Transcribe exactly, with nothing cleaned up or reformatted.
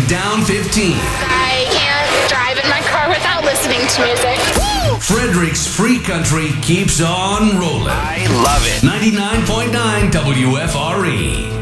Down fifteen. I can't drive in my car without listening to music. Woo! Frederick's Free Country keeps on rolling. I love it. ninety-nine point nine W F R E.